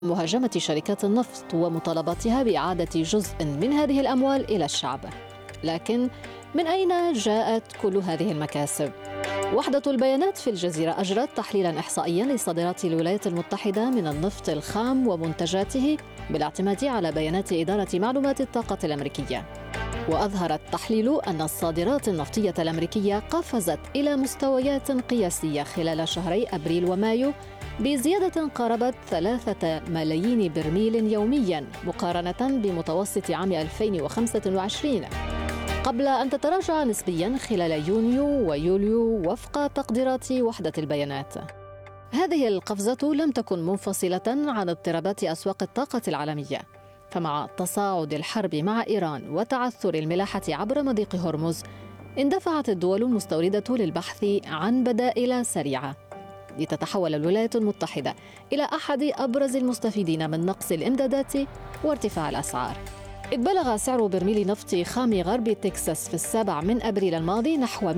مهاجمة شركات النفط ومطالبتها بإعادة جزء من هذه الأموال إلى الشعب. لكن من أين جاءت كل هذه المكاسب؟ وحدة البيانات في الجزيرة أجرت تحليلاً إحصائياً لصادرات الولايات المتحدة من النفط الخام ومنتجاته بالاعتماد على بيانات إدارة معلومات الطاقة الأمريكية. وأظهر التحليل أن الصادرات النفطية الأمريكية قفزت إلى مستويات قياسية خلال شهري أبريل ومايو بزيادة قاربت 3 ملايين برميل يومياً مقارنة بمتوسط عام 2025، قبل أن تتراجع نسبياً خلال يونيو ويوليو وفق تقديرات وحدة البيانات. هذه القفزة لم تكن منفصلة عن اضطرابات أسواق الطاقة العالمية، فمع تصاعد الحرب مع إيران وتعثر الملاحة عبر مضيق هرمز، اندفعت الدول المستوردة للبحث عن بدائل سريعة، لتتحول الولايات المتحدة إلى أحد أبرز المستفيدين من نقص الإمدادات وارتفاع الأسعار. إذ بلغ سعر برميل نفط خام غرب تكساس في 7 من أبريل الماضي نحو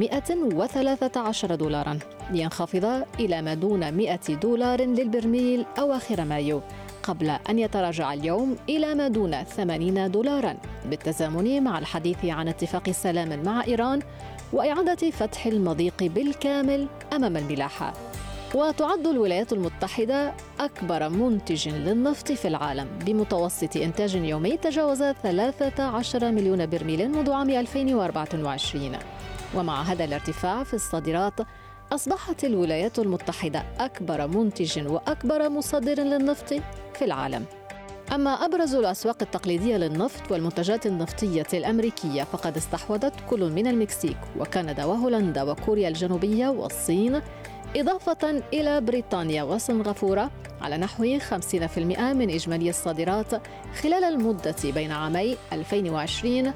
113 دولارا، لينخفض إلى ما دون 100 دولار للبرميل أواخر مايو، قبل أن يتراجع اليوم إلى ما دون 80 دولارا، بالتزامن مع الحديث عن اتفاق سلام مع إيران وإعادة فتح المضيق بالكامل أمام الملاحة. وتعد الولايات المتحدة أكبر منتج للنفط في العالم بمتوسط إنتاج يومي تجاوز 13 مليون برميل منذ عام 2024. ومع هذا الارتفاع في الصادرات، أصبحت الولايات المتحدة أكبر منتج وأكبر مصدر للنفط في العالم. أما أبرز الأسواق التقليدية للنفط والمنتجات النفطية الأمريكية فقد استحوذت كل من المكسيك وكندا وهولندا وكوريا الجنوبية والصين، إضافة إلى بريطانيا وسنغافورة، على نحو 50% من إجمالي الصادرات خلال المدة بين عامي 2020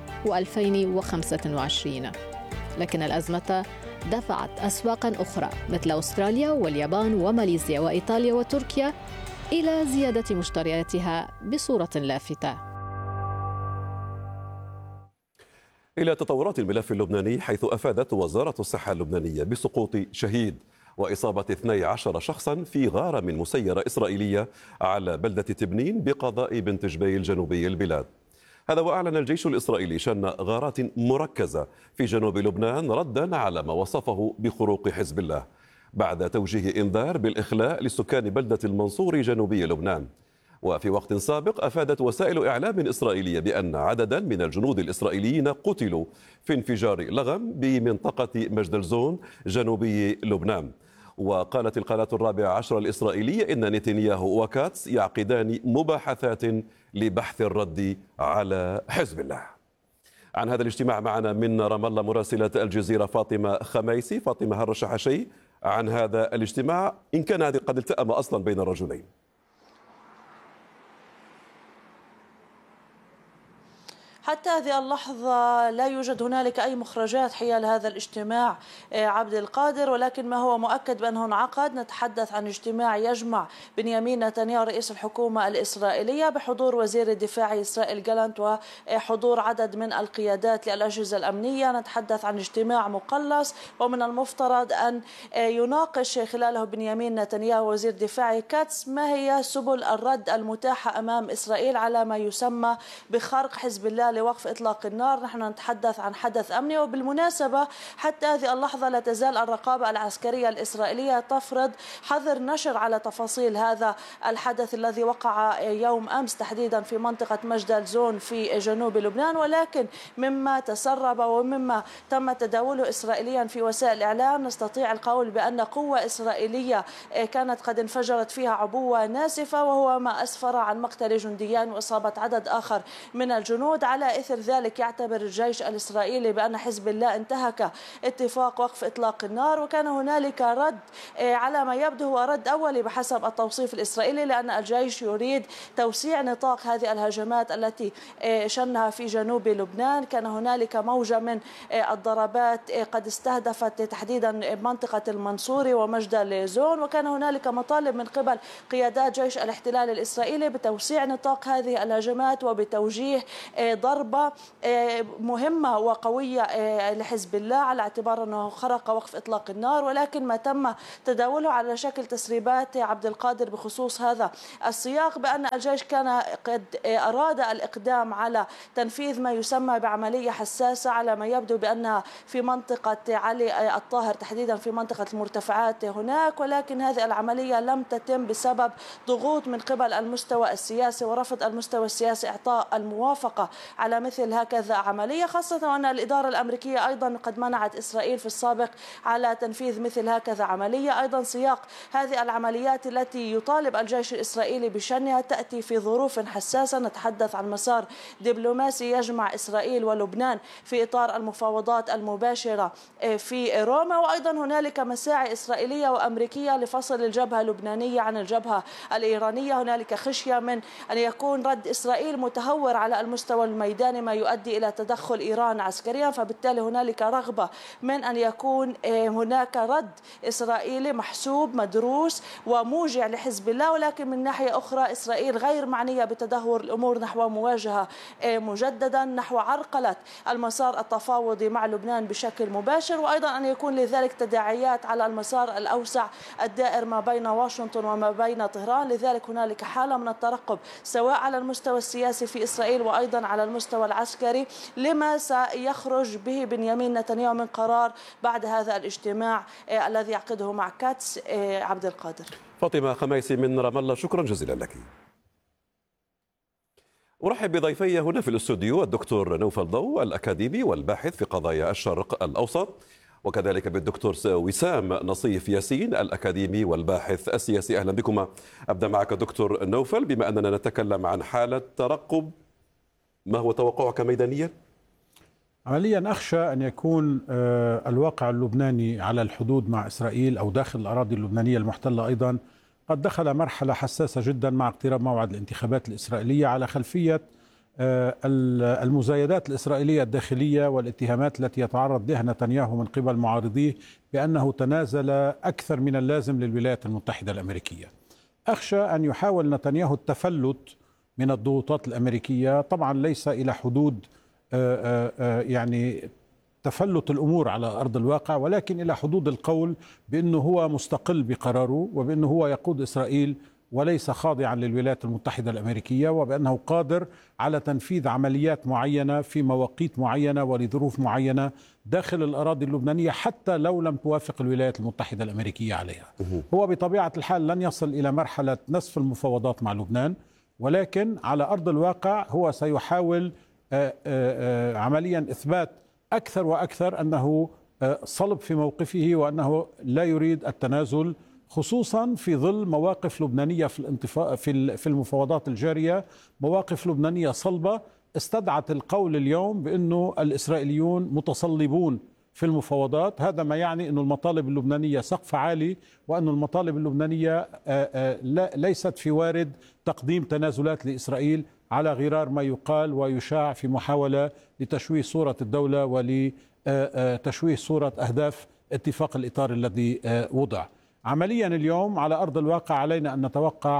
و2025. لكن الأزمة دفعت أسواقاً أخرى مثل أستراليا واليابان وماليزيا وإيطاليا وتركيا إلى زيادة مشترياتها بصورة لافتة. إلى تطورات الملف اللبناني، حيث أفادت وزارة الصحة اللبنانية بسقوط شهيد وإصابة 12 شخصا في غارة مسيرة إسرائيلية على بلدة تبنين بقضاء بنت جبيل جنوبي البلاد. هذا وأعلن الجيش الإسرائيلي شن غارات مركزة في جنوب لبنان ردا على ما وصفه بخروق حزب الله، بعد توجيه إنذار بالإخلاء لسكان بلدة المنصور جنوبي لبنان. وفي وقت سابق أفادت وسائل إعلام إسرائيلية بأن عددا من الجنود الإسرائيليين قتلوا في انفجار لغم بمنطقة مجدلزون جنوبي لبنان. وقالت القناة 14 الإسرائيلية إن نتنياهو وكاتس يعقدان مباحثات لبحث الرد على حزب الله. عن هذا الاجتماع معنا من رام الله مراسلة الجزيرة فاطمة خميسي. فاطمة، هل رشح شيء عن هذا الاجتماع إن كان هذا قد التأم أصلا بين الرجلين؟ حتى هذه اللحظة لا يوجد هنالك أي مخرجات حيال هذا الاجتماع عبد القادر، ولكن ما هو مؤكد بأنه انعقد. نتحدث عن اجتماع يجمع بنيامين نتنياهو رئيس الحكومة الإسرائيلية بحضور وزير الدفاع إسرائيل جالانت وحضور عدد من القيادات للأجهزة الأمنية. نتحدث عن اجتماع مقلص، ومن المفترض أن يناقش خلاله بنيامين نتنياهو وزير دفاع كاتس ما هي سبل الرد المتاحة أمام إسرائيل على ما يسمى بخرق حزب الله لوقف إطلاق النار. نحن نتحدث عن حدث أمني، وبالمناسبة حتى هذه اللحظة لا تزال الرقابة العسكرية الإسرائيلية تفرض حظر نشر على تفاصيل هذا الحدث الذي وقع يوم أمس تحديدا في منطقة مجدلزون في جنوب لبنان. ولكن مما تسرب ومما تم تداوله إسرائيليا في وسائل الإعلام نستطيع القول بأن قوة إسرائيلية كانت قد انفجرت فيها عبوة ناسفة، وهو ما أسفر عن مقتل جنديان وإصابة عدد آخر من الجنود. على إثر ذلك يعتبر الجيش الإسرائيلي بأن حزب الله انتهك اتفاق وقف إطلاق النار، وكان هنالك رد على ما يبدو هو رد أولي بحسب التوصيف الإسرائيلي، لأن الجيش يريد توسيع نطاق هذه الهجمات التي شنها في جنوب لبنان. كان هنالك موجة من الضربات قد استهدفت تحديدا منطقة المنصوري ومجدلزون، وكان هنالك مطالب من قبل قيادات جيش الاحتلال الإسرائيلي بتوسيع نطاق هذه الهجمات وبتوجيه ضرب ضربة مهمة وقوية لحزب الله، على اعتبار أنه خرق وقف إطلاق النار، ولكن ما تم تداوله على شكل تسريبات عبد القادر بخصوص هذا السياق بأن الجيش كان قد أراد الإقدام على تنفيذ ما يسمى بعملية حساسة، على ما يبدو بأنها في منطقة علي الطاهر تحديدا في منطقة المرتفعات هناك، ولكن هذه العملية لم تتم بسبب ضغوط من قبل المستوى السياسي ورفض المستوى السياسي إعطاء الموافقة على مثل هكذا عملية، خاصة وأن الإدارة الأمريكية أيضا قد منعت إسرائيل في السابق على تنفيذ مثل هكذا عملية. أيضا سياق هذه العمليات التي يطالب الجيش الإسرائيلي بشنها تأتي في ظروف حساسة، نتحدث عن مسار دبلوماسي يجمع إسرائيل ولبنان في إطار المفاوضات المباشرة في روما، وأيضا هنالك مساعي إسرائيلية وأمريكية لفصل الجبهة اللبنانية عن الجبهة الإيرانية. هنالك خشية من أن يكون رد إسرائيل متهور على المستوى الميداني ما يؤدي إلى تدخل إيران عسكريا، فبالتالي هنالك رغبة من أن يكون هناك رد إسرائيلي محسوب مدروس وموجع لحزب الله، ولكن من ناحية أخرى إسرائيل غير معنية بتدهور الأمور نحو مواجهة مجددا، نحو عرقلة المسار التفاوضي مع لبنان بشكل مباشر، وأيضا أن يكون لذلك تداعيات على المسار الأوسع الدائر ما بين واشنطن وما بين طهران. لذلك هنالك حالة من الترقب سواء على المستوى السياسي في إسرائيل وأيضا على المستوى العسكري لما سيخرج به بنيامين نتنياهو من قرار بعد هذا الاجتماع الذي يعقده مع كاتس. عبد القادر. فاطمة خميسي من رام الله، شكرا جزيلا لك. أرحب بضيفي هنا في الاستوديو الدكتور نوفل ضو الأكاديمي والباحث في قضايا الشرق الأوسط، وكذلك بالدكتور وسام نصيف ياسين الأكاديمي والباحث السياسي. أهلا بكم. أبدأ معك دكتور نوفل، بما أننا نتكلم عن حالة ترقب، ما هو توقعك ميدانيا؟ عمليا أخشى أن يكون الواقع اللبناني على الحدود مع إسرائيل أو داخل الأراضي اللبنانية المحتلة أيضا قد دخل مرحلة حساسة جدا مع اقتراب موعد الانتخابات الإسرائيلية، على خلفية المزايدات الإسرائيلية الداخلية والاتهامات التي يتعرض لها نتنياهو من قبل معارضيه بأنه تنازل أكثر من اللازم للولايات المتحدة الأمريكية. أخشى أن يحاول نتنياهو التفلت من الضغوطات الأمريكية، طبعا ليس إلى حدود يعني تفلت الأمور على أرض الواقع، ولكن إلى حدود القول بأنه هو مستقل بقراره وبأنه هو يقود إسرائيل وليس خاضعا للولايات المتحدة الأمريكية، وبأنه قادر على تنفيذ عمليات معينة في مواقيت معينة ولظروف معينة داخل الأراضي اللبنانية حتى لو لم توافق الولايات المتحدة الأمريكية عليها. هو بطبيعة الحال لن يصل إلى مرحلة نصف المفاوضات مع لبنان، ولكن على أرض الواقع هو سيحاول عمليا إثبات أكثر وأكثر أنه صلب في موقفه وأنه لا يريد التنازل، خصوصا في ظل مواقف لبنانية في المفاوضات الجارية، مواقف لبنانية صلبة استدعت القول اليوم بأنه الإسرائيليون متصلبون في المفاوضات. هذا ما يعني أن المطالب اللبنانية سقف عالي، وأن المطالب اللبنانية ليست في وارد تقديم تنازلات لإسرائيل على غرار ما يقال ويشاع في محاولة لتشويه صورة الدولة ولتشويه صورة أهداف اتفاق الإطار الذي وضع. عمليا اليوم على أرض الواقع علينا أن نتوقع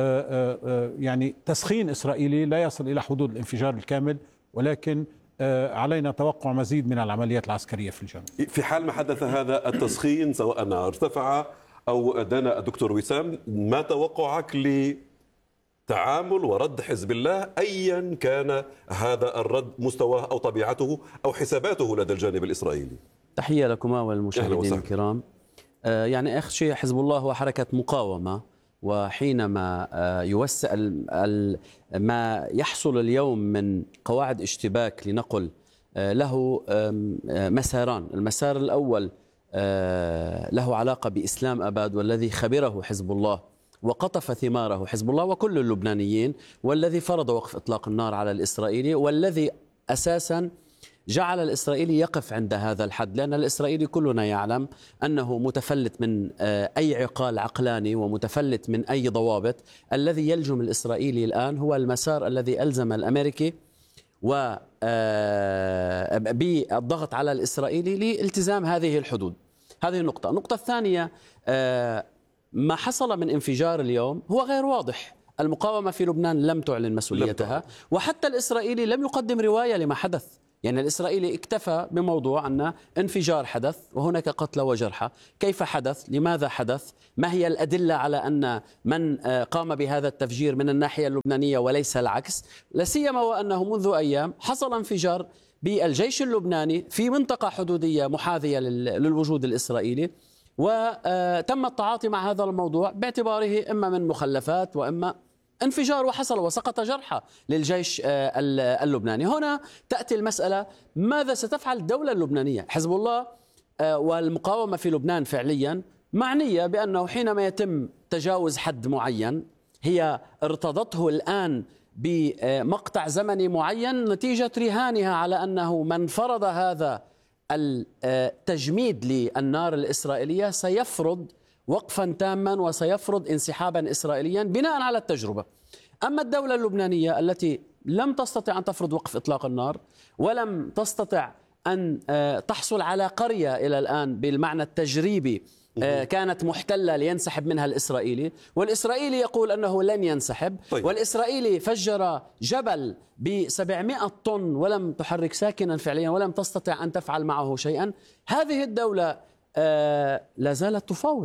يعني تسخين إسرائيلي لا يصل إلى حدود الانفجار الكامل، ولكن علينا توقع مزيد من العمليات العسكرية في الجنوب. في حال ما حدث هذا التسخين سواء ارتفع أو دنا، الدكتور وسام، ما توقعك لتعامل ورد حزب الله أيا كان هذا الرد مستواه أو طبيعته أو حساباته لدى الجانب الإسرائيلي؟ تحية لكما والمشاهدين الكرام. يعني آخر شيء حزب الله هو حركة مقاومة، وحينما يوسع ما يحصل اليوم من قواعد اشتباك لنقل له مساران. المسار الأول له علاقة بإسلام أباد، والذي خبره حزب الله وقطف ثماره حزب الله وكل اللبنانيين، والذي فرض وقف إطلاق النار على الإسرائيلي، والذي أساسا جعل الإسرائيلي يقف عند هذا الحد، لأن الإسرائيلي كلنا يعلم أنه متفلت من أي عقال عقلاني ومتفلت من أي ضوابط. الذي يلجم الإسرائيلي الآن هو المسار الذي ألزم الأمريكي بالضغط على الإسرائيلي لالتزام هذه الحدود. هذه النقطة. النقطة الثانية، ما حصل من انفجار اليوم هو غير واضح. المقاومة في لبنان لم تعلن مسؤوليتها، وحتى الإسرائيلي لم يقدم رواية لما حدث. يعني الإسرائيلي اكتفى بموضوع أن انفجار حدث وهناك قتلى وجرحى. كيف حدث؟ لماذا حدث؟ ما هي الأدلة على أن من قام بهذا التفجير من الناحية اللبنانية وليس العكس؟ لا سيما وأنه منذ أيام حصل انفجار بالجيش اللبناني في منطقة حدودية محاذية للوجود الإسرائيلي، وتم التعاطي مع هذا الموضوع باعتباره إما من مخلفات وإما انفجار، وحصل وسقط جرحى للجيش اللبناني. هنا تأتي المسألة: ماذا ستفعل الدولة اللبنانية؟ حزب الله والمقاومة في لبنان فعليا معنية بأنه حينما يتم تجاوز حد معين هي ارتضته الآن بمقطع زمني معين نتيجة رهانها على أنه من فرض هذا التجميد للنار الإسرائيلية سيفرض وقفا تاما وسيفرض انسحابا إسرائيليا بناء على التجربة. أما الدولة اللبنانية التي لم تستطع أن تفرض وقف إطلاق النار ولم تستطع أن تحصل على قرية إلى الآن بالمعنى التجريبي كانت محتلة لينسحب منها الإسرائيلي، والإسرائيلي يقول أنه لن ينسحب. طيب. والإسرائيلي فجر جبل ب700 طن ولم تحرك ساكنا فعليا ولم تستطع أن تفعل معه شيئا. هذه الدولة لا زالت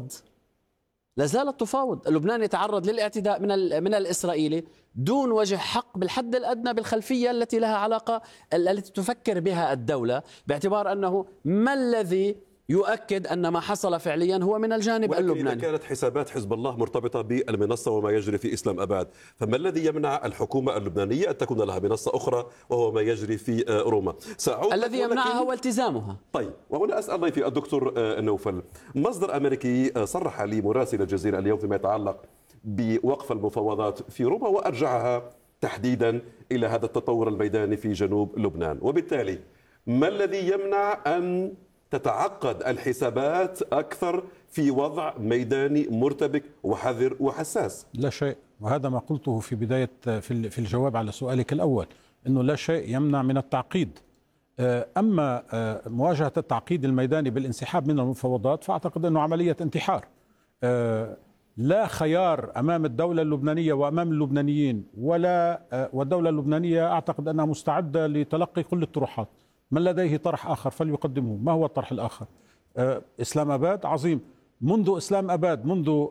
تفاوض. لبنان يتعرض للاعتداء من الإسرائيلي دون وجه حق بالحد الأدنى بالخلفية التي لها علاقة التي تفكر بها الدولة، باعتبار أنه ما الذي يؤكد أن ما حصل فعليا هو من الجانب اللبناني. إذا كانت حسابات حزب الله مرتبطة بالمنصة وما يجري في إسلام أباد، فما الذي يمنع الحكومة اللبنانية أن تكون لها منصة أخرى وهو ما يجري في روما؟ الذي يمنعها هو التزامها. طيب، وهنا أسأل ضيفي الدكتور نوفل. مصدر أمريكي صرح لي مراسل الجزيرة اليوم فيما يتعلق بوقف المفاوضات في روما وأرجعها تحديدا إلى هذا التطور الميداني في جنوب لبنان، وبالتالي ما الذي يمنع أن تتعقد الحسابات أكثر في وضع ميداني مرتبك وحذر وحساس؟ لا شيء، وهذا ما قلته في بداية في الجواب على سؤالك الأول، أنه لا شيء يمنع من التعقيد. أما مواجهة التعقيد الميداني بالانسحاب من المفاوضات فأعتقد أنه عملية انتحار. لا خيار أمام الدولة اللبنانية وأمام اللبنانيين والدولة اللبنانية أعتقد أنها مستعدة لتلقي كل الطروحات. من لديه طرح آخر فليقدمه. ما هو الطرح الآخر؟ إسلام أباد عظيم. منذ إسلام أباد، منذ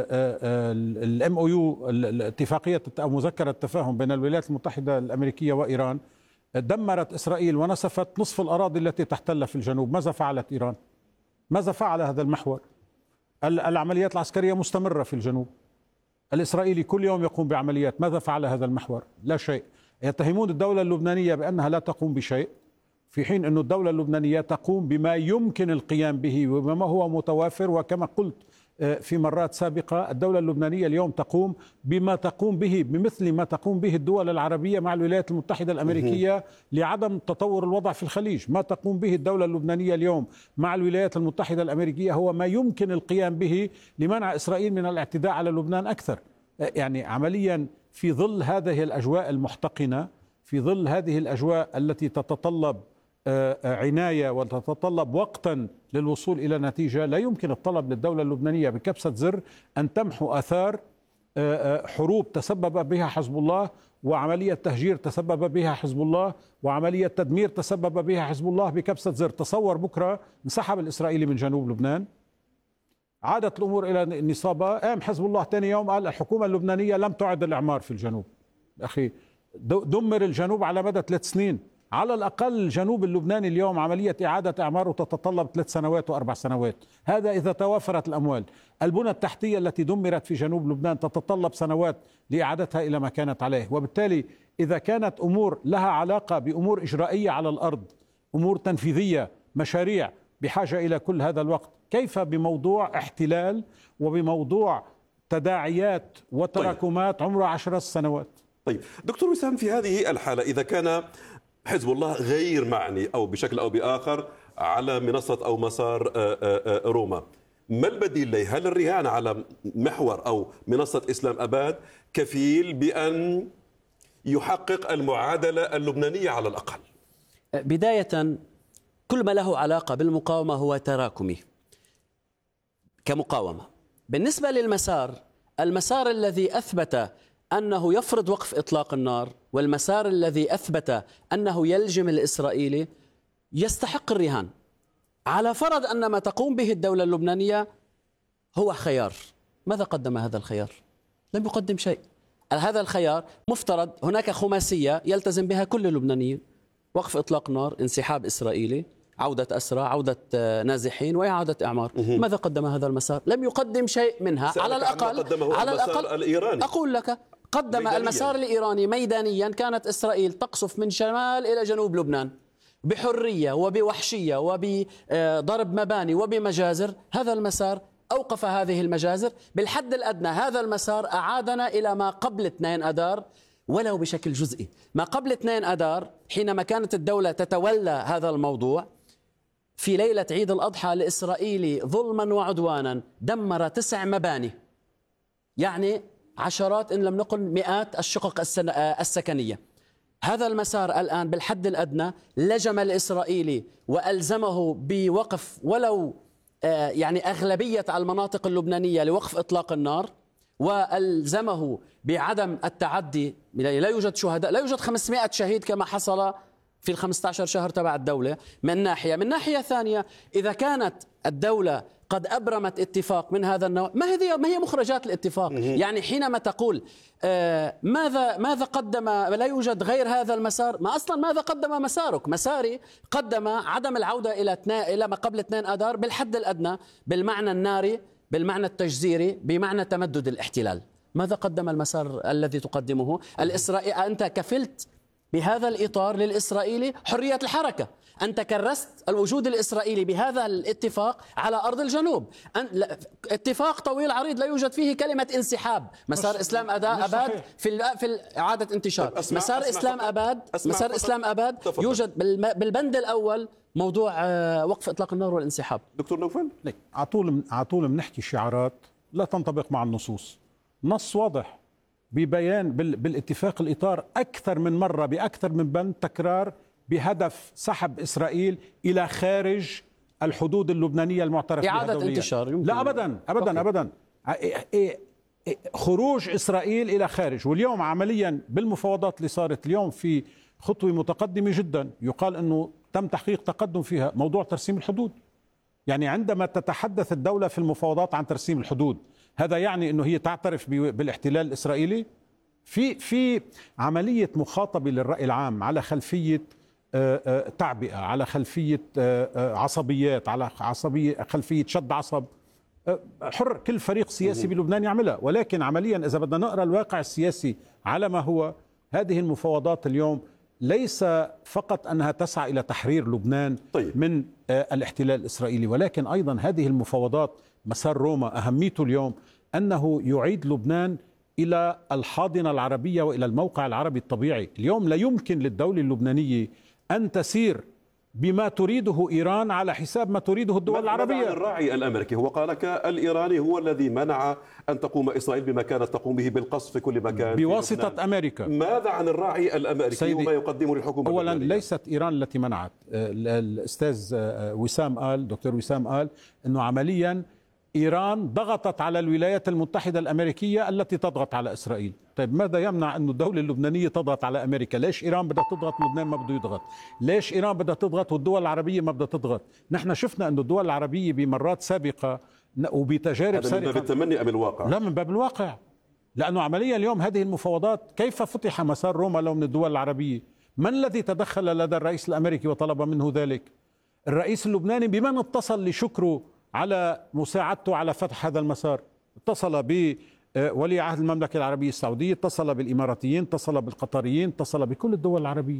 الMOU الاتفاقية أو مذكرة التفاهم بين الولايات المتحدة الأمريكية وإيران، دمرت إسرائيل ونسفت نصف الأراضي التي تحتلها في الجنوب. ماذا فعلت إيران؟ ماذا فعل هذا المحور؟ العمليات العسكرية مستمرة في الجنوب. الإسرائيلي كل يوم يقوم بعمليات. ماذا فعل هذا المحور؟ لا شيء. يتهمون الدولة اللبنانية بأنها لا تقوم بشيء، في حين أن الدولة اللبنانية تقوم بما يمكن القيام به وبما هو متوافر. وكما قلت في مرات سابقة، الدولة اللبنانية اليوم تقوم بما تقوم به بمثل ما تقوم به الدول العربية مع الولايات المتحدة الأمريكية لعدم تطور الوضع في الخليج. ما تقوم به الدولة اللبنانية اليوم مع الولايات المتحدة الأمريكية هو ما يمكن القيام به لمنع إسرائيل من الاعتداء على لبنان أكثر. يعني عمليا في ظل هذه الأجواء المحتقنة، في ظل هذه الأجواء التي تتطلب عناية وتتطلب وقتا للوصول إلى نتيجة، لا يمكن الطلب للدولة اللبنانية بكبسة زر أن تمحو آثار حروب تسبب بها حزب الله، وعملية تهجير تسبب بها حزب الله، وعملية تدمير تسبب بها حزب الله بكبسة زر. تصور بكرة انسحب الإسرائيلي من جنوب لبنان، عادت الأمور إلى النصابة، قام حزب الله ثاني يوم قال الحكومة اللبنانية لم تعد الإعمار في الجنوب. أخي، دمر الجنوب على مدى 3 سنين. على الأقل الجنوب اللبناني اليوم عملية إعادة إعماره تتطلب 3 سنوات و4 سنوات، هذا إذا توافرت الأموال. البنى التحتية التي دمرت في جنوب لبنان تتطلب سنوات لإعادتها إلى ما كانت عليه. وبالتالي إذا كانت أمور لها علاقة بأمور إجرائية على الأرض، أمور تنفيذية، مشاريع بحاجة إلى كل هذا الوقت، كيف بموضوع احتلال وبموضوع تداعيات وتراكمات عمره 10 سنوات؟ طيب دكتور وسام، في هذه الحالة إذا كان حزب الله غير معني أو بشكل أو بآخر على منصة أو مسار روما، ما البديل له؟ هل الرهان على محور أو منصة إسلام أباد كفيل بأن يحقق المعادلة اللبنانية على الأقل؟ بداية، كل ما له علاقة بالمقاومة هو تراكمي كمقاومة. بالنسبة للمسار، المسار الذي أثبت أنه يفرض وقف إطلاق النار والمسار الذي أثبت أنه يلجم الإسرائيلي يستحق الرهان، على فرض أن ما تقوم به الدولة اللبنانية هو خيار. ماذا قدم هذا الخيار؟ لم يقدم شيء. هذا الخيار مفترض هناك خماسية يلتزم بها كل اللبنانيين: وقف إطلاق النار، انسحاب إسرائيلي، عودة أسرى، عودة نازحين، وإعادة إعمار. ماذا قدم هذا المسار؟ لم يقدم شيء منها. على الأقل الإيراني. أقول لك قدم ميدانياً. المسار الإيراني ميدانيا. كانت إسرائيل تقصف من شمال إلى جنوب لبنان بحرية وبوحشية وبضرب مباني وبمجازر. هذا المسار أوقف هذه المجازر بالحد الأدنى. هذا المسار أعادنا إلى ما قبل 2 أذار ولو بشكل جزئي. ما قبل 2 أذار حينما كانت الدولة تتولى هذا الموضوع، في ليلة عيد الأضحى الإسرائيلي ظلما وعدوانا دمر 9 مباني، يعني عشرات إن لم نقل مئات الشقق السكنية. هذا المسار الآن بالحد الأدنى لجم الإسرائيلي وألزمه بوقف ولو يعني أغلبية المناطق اللبنانية لوقف إطلاق النار، وألزمه بعدم التعدي. لا يوجد شهداء، لا يوجد 500 شهيد كما حصل في 15 شهر تبع الدولة من ناحية ثانية. إذا كانت الدولة قد أبرمت اتفاق من هذا النوع، ما هي مخرجات الاتفاق؟ يعني حينما تقول ماذا قدم، لا يوجد غير هذا المسار، ما أصلا ماذا قدم مسارك؟ مساري قدم عدم العودة إلى ما قبل 2 أذار بالحد الأدنى، بالمعنى الناري، بالمعنى التجزيري، بمعنى تمدد الاحتلال. ماذا قدم المسار الذي تقدمه الإسرائيل؟ أنت كفلت بهذا الإطار للإسرائيلي حرية الحركة. أنت كرست الوجود الإسرائيلي بهذا الاتفاق على أرض الجنوب. اتفاق طويل عريض لا يوجد فيه كلمة انسحاب. مسار إسلام أباد في إعادة انتشار. مسار إسلام أباد يوجد بالبند الأول موضوع وقف إطلاق النار والانسحاب. دكتور نوفل، على طول بنحكي شعارات لا تنطبق مع النصوص. نص واضح ببيان بالاتفاق الإطار أكثر من مرة بأكثر من بند تكرار بهدف سحب إسرائيل إلى خارج الحدود اللبنانية المعترف بها دوليا. إعادة انتشار يمكن. لا أبدا خروج إسرائيل إلى خارج. واليوم عمليا بالمفاوضات اللي صارت اليوم في خطوة متقدمة جدا، يقال أنه تم تحقيق تقدم فيها موضوع ترسيم الحدود. يعني عندما تتحدث الدولة في المفاوضات عن ترسيم الحدود، هذا يعني أنه هي تعترف بالاحتلال الإسرائيلي. في عملية مخاطبة للرأي العام على خلفية تعبئة، على خلفية عصبيات، على خلفية شد عصب. حر كل فريق سياسي بلبنان يعملها، ولكن عمليا إذا بدنا نقرأ الواقع السياسي على ما هو، هذه المفاوضات اليوم ليس فقط أنها تسعى إلى تحرير لبنان من الاحتلال الإسرائيلي، ولكن أيضا هذه المفاوضات مسار روما أهميته اليوم أنه يعيد لبنان إلى الحاضنة العربية وإلى الموقع العربي الطبيعي. اليوم لا يمكن للدولة اللبنانية أن تسير بما تريده إيران على حساب ما تريده الدول العربية. الراعي الأمريكي هو قال لك الإيراني هو الذي منع أن تقوم إسرائيل بما كانت تقوم به بالقصف في كل مكان بواسطة أمريكا. ماذا عن الراعي الأمريكي وما يقدمه للحكومة أولا اللبنانية؟ ليست إيران التي منعت. الأستاذ وسام قال، دكتور وسام قال أنه عمليا إيران ضغطت على الولايات المتحدة الأمريكية التي تضغط على إسرائيل. طيب ماذا يمنع أن الدولة اللبنانية تضغط على أمريكا؟ ليش إيران بدها تضغط لبنان ما بده يضغط؟ ليش إيران بدها تضغط والدول العربية ما بدها تضغط؟ نحن شفنا أن الدول العربية بمرات سابقة وبتجارب سابقة. من باب التمني أم الواقع؟ لا، من باب الواقع. لأنه عمليا اليوم هذه المفاوضات كيف فتح مسار روما لو من الدول العربية؟ من الذي تدخل لدى الرئيس الأمريكي وطلب منه ذلك؟ الرئيس اللبناني بمن اتصل لشكره على مساعدته على فتح هذا المسار؟ اتصل بولي عهد المملكة العربية السعودية، اتصل بالإماراتيين، اتصل بالقطريين، اتصل بكل الدول العربية.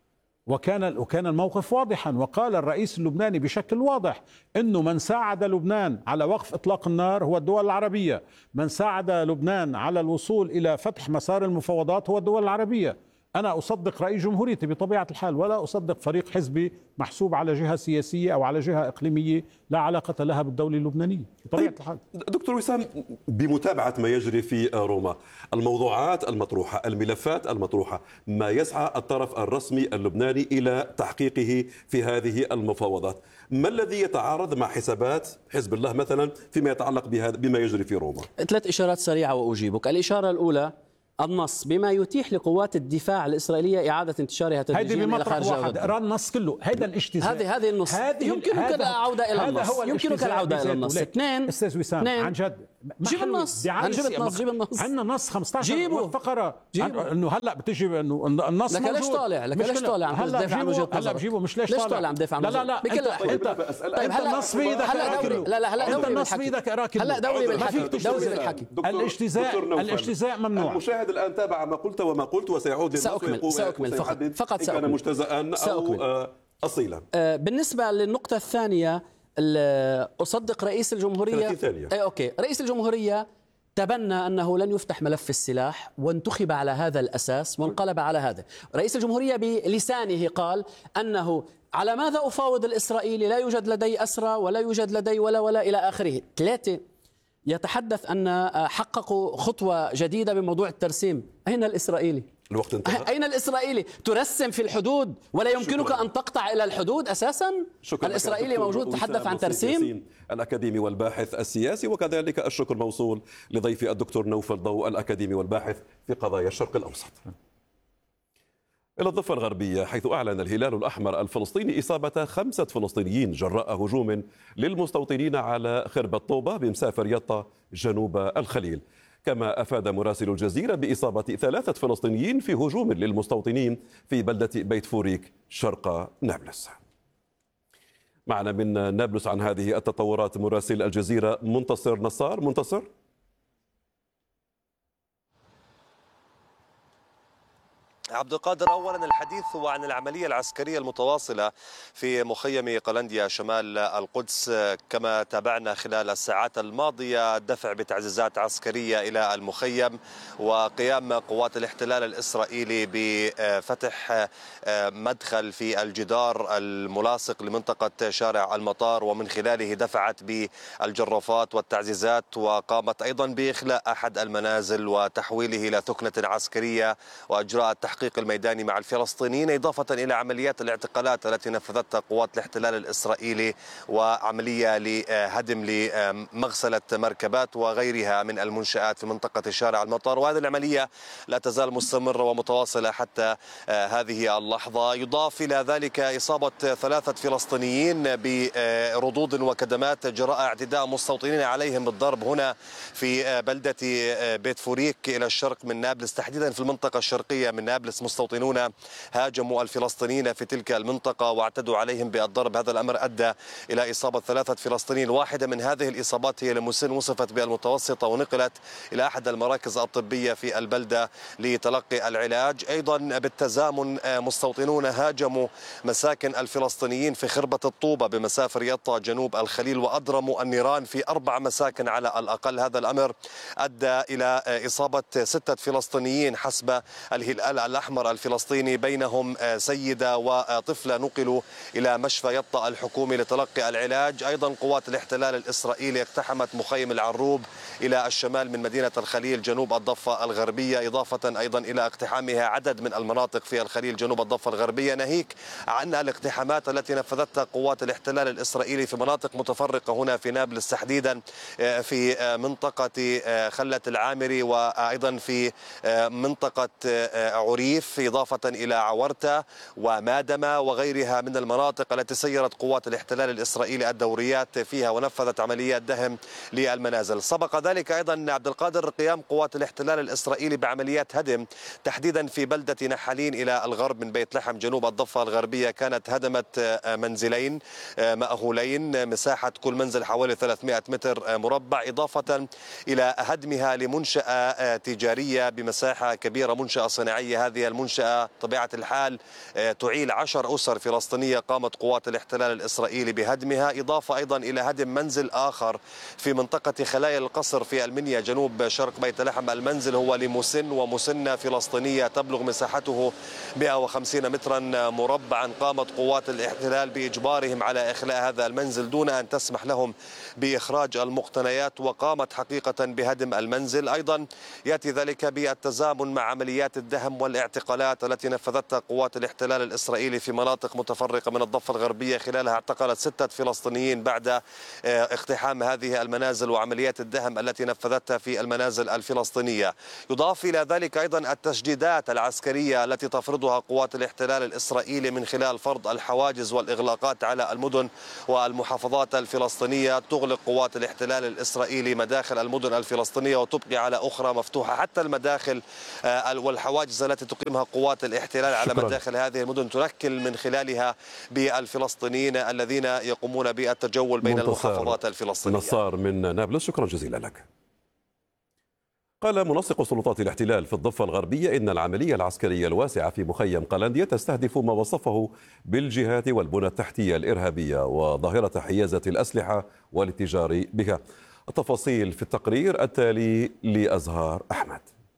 وكان الموقف واضحا، وقال الرئيس اللبناني بشكل واضح انه من ساعد لبنان على وقف اطلاق النار هو الدول العربية، من ساعد لبنان على الوصول الى فتح مسار المفاوضات هو الدول العربية. أنا أصدق رئيس جمهوريتي بطبيعة الحال، ولا أصدق فريق حزبي محسوب على جهة سياسية أو على جهة إقليمية لا علاقة لها بالدولة اللبنانية بطبيعة الحال. دكتور وسام، بمتابعة ما يجري في روما، الموضوعات المطروحة، الملفات المطروحة، ما يسعى الطرف الرسمي اللبناني إلى تحقيقه في هذه المفاوضات، ما الذي يتعارض مع حسابات حزب الله مثلا فيما يتعلق بما يجري في روما؟ 3 إشارات سريعة وأجيبك. الإشارة الأولى النص بما يتيح لقوات الدفاع الإسرائيلية إعادة انتشارها تدريجيا إلى خارج واحد. اقرا النص كله. هذا الاجتزاء، هذه النص يمكنك العودة إلى النص، يمكنك العودة إلى النص. اثنين أستاذ وسام، عن جد جيب النص، جيب النص. عندنا نص 15 جيبه فقرة انه هلا بتجي انه النص لك ليش طالع؟ لك ليش طالع عم تدافع عن وجهة نظرك؟ هلا بجيبه، مش ليش طالع عم تدافع عن وجهة نظرك؟ طيب هلا النص بيدك، هلا انت النص بيدك اقرا كله. هلا دوري بالحكي. الاجتزاء ممنوع. المشاهد الآن تابع ما قلت وما قلت وسيعود سأكمل فقط كان مجتزأ أو أصيلا. بالنسبة للنقطة الثانية، أصدق رئيس الجمهورية. 30 ثانية. أوكي، رئيس الجمهورية تبنى أنه لن يفتح ملف السلاح وانتخب على هذا الأساس وانقلب على هذا. رئيس الجمهورية بلسانه قال أنه على ماذا أفاوض الإسرائيلي، لا يوجد لدي أسرى ولا يوجد لدي ولا إلى آخره. 3 يتحدث أن حققوا خطوة جديدة بموضوع الترسيم. أين الإسرائيلي؟ الوقت انتهى. أين الإسرائيلي؟ ترسم في الحدود ولا يمكنك أن تقطع إلى الحدود أساسا؟ الإسرائيلي موجود تحدث عن ترسيم. الأكاديمي والباحث السياسي، وكذلك الشكر موصول لضيفي الدكتور نوفل ضوء الأكاديمي والباحث في قضايا الشرق الأوسط. إلى الضفة الغربية، حيث أعلن الهلال الأحمر الفلسطيني إصابة 5 فلسطينيين جراء هجوم للمستوطنين على خرب الطوبة بمسافر يطا جنوب الخليل. كما أفاد مراسل الجزيرة بإصابة 3 فلسطينيين في هجوم للمستوطنين في بلدة بيت فوريك شرق نابلس. معنا من نابلس عن هذه التطورات مراسل الجزيرة منتصر نصار. منتصر. عبد القادر، أولا الحديث هو عن العملية العسكرية المتواصلة في مخيم قلنديا شمال القدس. كما تابعنا خلال الساعات الماضية دفع بتعزيزات عسكرية إلى المخيم، وقيام قوات الاحتلال الإسرائيلي بفتح مدخل في الجدار الملاصق لمنطقة شارع المطار، ومن خلاله دفعت بالجرافات والتعزيزات، وقامت أيضا بإخلاء أحد المنازل وتحويله إلى ثكنة عسكرية، وأجراء التحقيق الميداني مع الفلسطينيين، إضافة إلى عمليات الاعتقالات التي نفذتها قوات الاحتلال الإسرائيلي، وعملية لهدم لمغسلة مركبات وغيرها من المنشآت في منطقة شارع المطار. وهذه العملية لا تزال مستمرة ومتواصلة حتى هذه اللحظة. يضاف إلى ذلك إصابة 3 فلسطينيين بردود وكدمات جراء اعتداء مستوطنين عليهم بالضرب هنا في بلدة بيت فوريك إلى الشرق من نابلس، تحديدا في المنطقة الشرقية من نابلس. مستوطنون هاجموا الفلسطينيين في تلك المنطقة واعتدوا عليهم بالضرب. هذا الأمر أدى إلى إصابة 3 فلسطينيين. واحدة من هذه الإصابات هي لمسن، وصفت بالمتوسطة، ونقلت إلى أحد المراكز الطبية في البلدة لتلقي العلاج. أيضا بالتزامن مستوطنون هاجموا مساكن الفلسطينيين في خربة الطوبة بمسافر يطا جنوب الخليل، وأضرموا النيران في 4 مساكن على الأقل. هذا الأمر أدى إلى إصابة 6 فلسطينيين حسب الهلال الأحمر الفلسطيني، بينهم سيدة وطفلة نقلوا إلى مشفى يطا الحكومي لتلقي العلاج. أيضا قوات الاحتلال الإسرائيلي اقتحمت مخيم العروب إلى الشمال من مدينة الخليل جنوب الضفة الغربية، إضافة أيضا إلى اقتحامها عدد من المناطق في الخليل جنوب الضفة الغربية، ناهيك عن الاقتحامات التي نفذتها قوات الاحتلال الإسرائيلي في مناطق متفرقة هنا في نابلس، تحديدا في منطقة خلة العامري، وأيضا في منطقة عريف، إضافة إلى عورتة ومادمة وغيرها من المناطق التي سيرت قوات الاحتلال الإسرائيلي الدوريات فيها ونفذت عمليات دهم للمنازل. سبق ذلك أيضا عبد القادر قيام قوات الاحتلال الإسرائيلي بعمليات هدم تحديدا في بلدة نحالين إلى الغرب من بيت لحم جنوب الضفة الغربية. كانت هدمت منزلين مأهولين، مساحة كل منزل حوالي 300 متر مربع، إضافة إلى هدمها لمنشأة تجارية بمساحة كبيرة، منشأة صناعية. هذه المنشأة طبيعة الحال تعيل 10 أسر فلسطينية قامت قوات الاحتلال الإسرائيلي بهدمها، إضافة أيضا إلى هدم منزل آخر في منطقة خلايا القصر في المنيا جنوب شرق بيت لحم. المنزل هو لمسن ومسنة فلسطينية تبلغ مساحته 150 مترا مربعا. قامت قوات الاحتلال بإجبارهم على إخلاء هذا المنزل دون أن تسمح لهم بإخراج المقتنيات، وقامت حقيقة بهدم المنزل. أيضا يأتي ذلك بالتزامن مع عمليات الدهم الاعتقالات التي نفذتها قوات الاحتلال الإسرائيلي في مناطق متفرقة من الضفة الغربية. خلالها اعتقلت 6 فلسطينيين بعد اقتحام هذه المنازل وعمليات الدهم التي نفذتها في المنازل الفلسطينية. يضاف إلى ذلك أيضا التشديدات العسكرية التي تفرضها قوات الاحتلال الإسرائيلي من خلال فرض الحواجز والإغلاقات على المدن والمحافظات الفلسطينية. تغلق قوات الاحتلال الإسرائيلي مداخل المدن الفلسطينية وتبقي على أخرى مفتوحة. حتى المداخل والحواجز التي تقيمها قوات الاحتلال على مداخل هذه المدن تنكل من خلالها بالفلسطينيين الذين يقومون بالتجول بين المحافظات الفلسطينية. نصار من نابلس، شكرا جزيلا لك. قال منسق سلطات الاحتلال في الضفة الغربية إن العملية العسكرية الواسعة في مخيم قلندية تستهدف ما وصفه بالجهات والبنى التحتية الإرهابية وظاهرة حيازة الأسلحة والاتجار بها. التفاصيل في التقرير التالي لأزهار أحمد.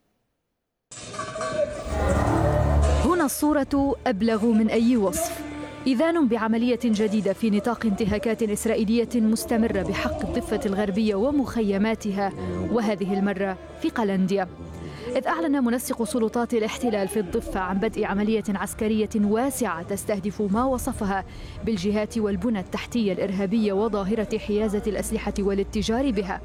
هنا الصورة أبلغ من أي وصف. إذان بعملية جديدة في نطاق انتهاكات إسرائيلية مستمرة بحق الضفة الغربية ومخيماتها، وهذه المرة في قلندية. إذ أعلن منسق سلطات الاحتلال في الضفة عن بدء عملية عسكرية واسعة تستهدف ما وصفها بالجهات والبنى التحتية الإرهابية وظاهرة حيازة الأسلحة والاتجار بها.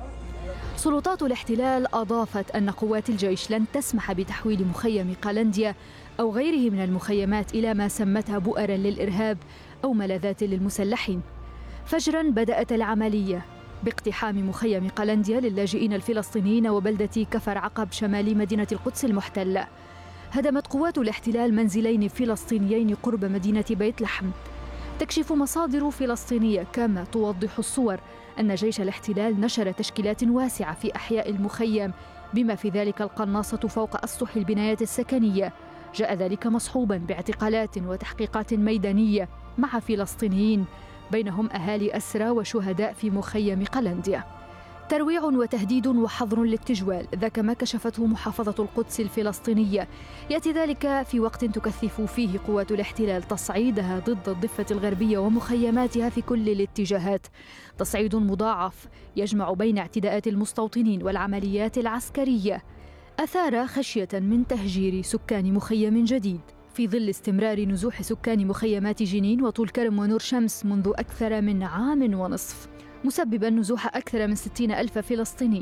سلطات الاحتلال أضافت أن قوات الجيش لن تسمح بتحويل مخيم قلندية أو غيره من المخيمات إلى ما سمتها بؤرا للإرهاب أو ملاذات للمسلحين. فجرا بدأت العملية باقتحام مخيم قلندية للاجئين الفلسطينيين وبلدة كفر عقب شمال مدينة القدس المحتلة. هدمت قوات الاحتلال منزلين فلسطينيين قرب مدينة بيت لحم. تكشف مصادر فلسطينية كما توضح الصور أن جيش الاحتلال نشر تشكيلات واسعة في أحياء المخيم بما في ذلك القناصة فوق أسطح البنايات السكنية. جاء ذلك مصحوبا باعتقالات وتحقيقات ميدانية مع فلسطينيين بينهم أهالي أسرى وشهداء في مخيم قلندية. ترويع وتهديد وحظر للتجوال، ذاك ما كشفته محافظة القدس الفلسطينية. يأتي ذلك في وقت تكثف فيه قوات الاحتلال تصعيدها ضد الضفة الغربية ومخيماتها في كل الاتجاهات. تصعيد مضاعف يجمع بين اعتداءات المستوطنين والعمليات العسكرية أثار خشية من تهجير سكان مخيم جديد في ظل استمرار نزوح سكان مخيمات جنين وطول كرم ونور شمس منذ أكثر من عام ونصف، مسببا نزوح أكثر من 60,000 فلسطيني.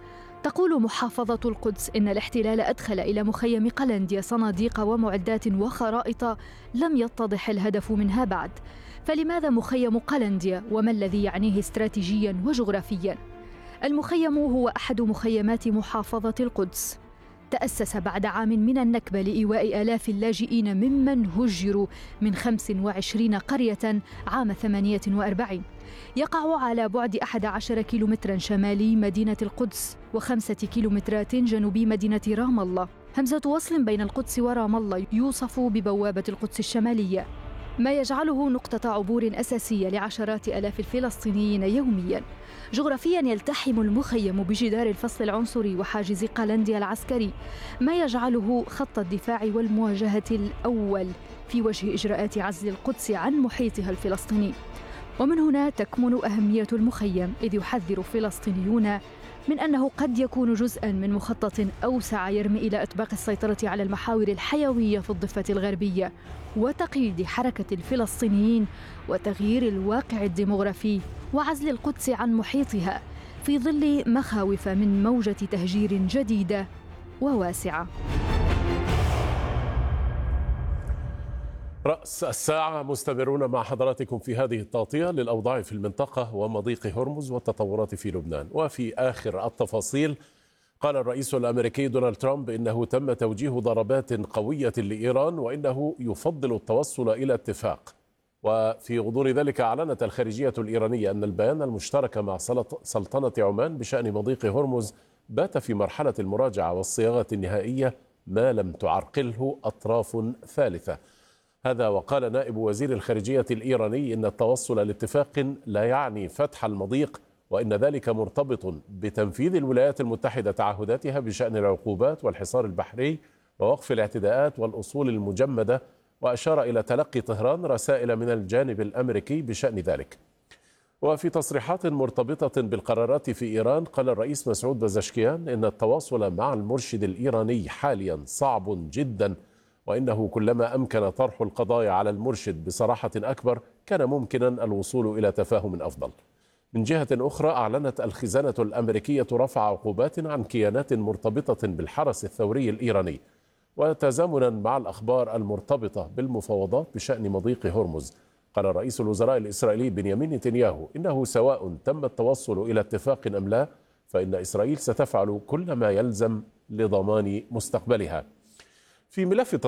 تقول محافظة القدس إن الاحتلال أدخل إلى مخيم قلندية صناديق ومعدات وخرائط لم يتضح الهدف منها بعد. فلماذا مخيم قلندية وما الذي يعنيه استراتيجيا وجغرافيا؟ المخيم هو أحد مخيمات محافظة القدس. تأسس بعد عام من النكبة لإيواء آلاف اللاجئين ممن هجروا من 25 قرية عام 48. يقع على بعد 11 كيلومترا شمالي مدينة القدس و5 كيلومترات جنوبي مدينة رام الله. همزة وصل بين القدس ورام الله يوصف ببوابة القدس الشمالية، ما يجعله نقطة عبور أساسية لعشرات آلاف الفلسطينيين يومياً. جغرافياً يلتحم المخيم بجدار الفصل العنصري وحاجز قلندية العسكري، ما يجعله خط الدفاع والمواجهة الأول في وجه إجراءات عزل القدس عن محيطها الفلسطيني. ومن هنا تكمن أهمية المخيم، إذ يحذر فلسطينيون من أنه قد يكون جزءاً من مخطط أوسع يرمي إلى إطباق السيطرة على المحاور الحيوية في الضفة الغربية وتقييد حركة الفلسطينيين وتغيير الواقع الديمغرافي وعزل القدس عن محيطها في ظل مخاوف من موجة تهجير جديدة وواسعة. رأس الساعة مستمرون مع حضراتكم في هذه التغطية للأوضاع في المنطقة ومضيق هرمز والتطورات في لبنان. وفي آخر التفاصيل، قال الرئيس الأمريكي دونالد ترامب إنه تم توجيه ضربات قوية لإيران وإنه يفضل التوصل إلى اتفاق. وفي غضون ذلك أعلنت الخارجية الإيرانية أن البيان المشترك مع سلطنة عمان بشأن مضيق هرمز بات في مرحلة المراجعة والصياغة النهائية ما لم تعرقله أطراف ثالثة. هذا وقال نائب وزير الخارجية الإيراني إن التوصل لاتفاق لا يعني فتح المضيق، وإن ذلك مرتبط بتنفيذ الولايات المتحدة تعهداتها بشأن العقوبات والحصار البحري ووقف الاعتداءات والأصول المجمدة، وأشار إلى تلقي طهران رسائل من الجانب الأمريكي بشأن ذلك. وفي تصريحات مرتبطة بالقرارات في إيران، قال الرئيس مسعود بزشكيان إن التواصل مع المرشد الإيراني حاليا صعب جدا، وإنه كلما أمكن طرح القضايا على المرشد بصراحة أكبر كان ممكنا الوصول إلى تفاهم أفضل. من جهة أخرى أعلنت الخزانة الأمريكية رفع عقوبات عن كيانات مرتبطة بالحرس الثوري الإيراني، وتزامنا مع الأخبار المرتبطة بالمفاوضات بشأن مضيق هرمز. قال رئيس الوزراء الإسرائيلي بنيامين نتنياهو إنه سواء تم التوصل إلى اتفاق أم لا، فإن إسرائيل ستفعل كل ما يلزم لضمان مستقبلها. في ملف